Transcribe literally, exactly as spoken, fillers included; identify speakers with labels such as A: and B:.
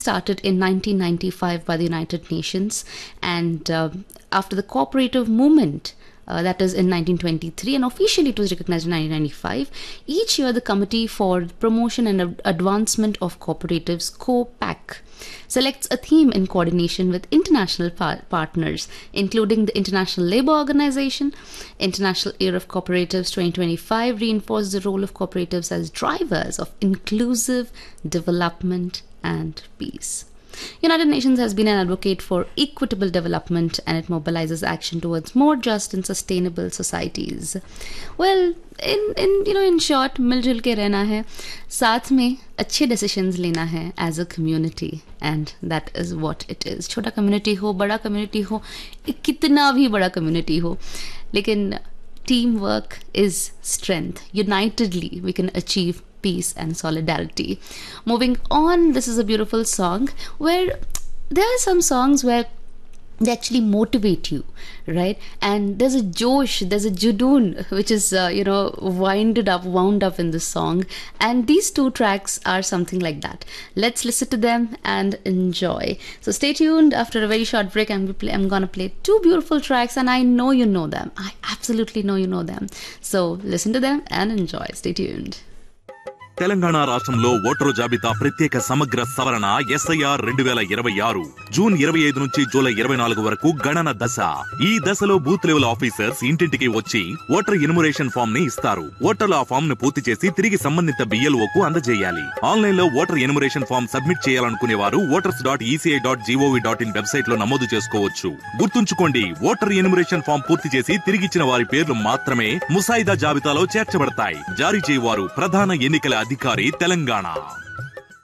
A: started in nineteen ninety-five by the United Nations, and uh, after the cooperative movement, uh, that is in nineteen twenty-three, and officially it was recognized in nineteen ninety-five. Each year, the Committee for Promotion and Ad- Advancement of Cooperatives, COPAC, selects a theme in coordination with international par- partners, including the International Labour Organization. International Year of Cooperatives twenty twenty-five reinforced the role of cooperatives as drivers of inclusive development and peace. United Nations has been an advocate for equitable development, and it mobilizes action towards more just and sustainable societies. Well, in in you know in short, मिलजुल के रहना है, साथ में अच्छे decisions लेना है as a community, and that is what it is. छोटा community हो, बड़ा community हो, कितना भी बड़ा community हो, लेकिन teamwork is strength. Unitedly, we can achieve peace and solidarity. Moving on, this is a beautiful song where there are some songs where they actually motivate you, right? And there's a josh, there's a judoon, which is, uh, you know, winded up, wound up in this song. And these two tracks are something like that. Let's listen to them and enjoy. So stay tuned. After a very short break, I'm, play, I'm gonna play two beautiful tracks, and I know you know them. I absolutely know you know them. So listen to them and enjoy. Stay tuned.
B: Telangana రాష్ట్రంలో voter జాబితా ప్రత్యేక సమగ్ర సవరణ SIR రెండు వేల ఇరవై ఆరు June ఇరవై ఐదు నుంచి జూలై ఇరవై నాలుగు వరకు గణన దశ. ఈ దశలో బూత్ లెవెల్ ఆఫీసర్స్ ఇంటింటికి వచ్చి ఓటర్ ఎన్యుమరేషన్ ఫామ్ ని ఇస్తారు. ఓటర్లు ఆ ఫామ్ ను పూర్తి చేసి తిరిగి సంబంధిత బిఎల్ఓ కు అందజేయాలి. ఆన్లైన్ లో ఓటర్ ఎన్యుమరేషన్ ఫామ్ సబ్మిట్ చేయాలనుకునే వారు voters dot ECI dot GOV dot in website లో నమోదు చేసుకోవచ్చు. గుర్తుంచుకోండి, ఓటర్ ఎన్యుమరేషన్ ఫామ్ పూర్తి చేసి తిరిగిచ్చిన వారి పేర్లు మాత్రమే ముసాయిదా జాబితాలో చేర్చబడతాయి. జారీ చేయవారు ప్రధాన ఎన్నికల అధికారి, తెలంగాణ.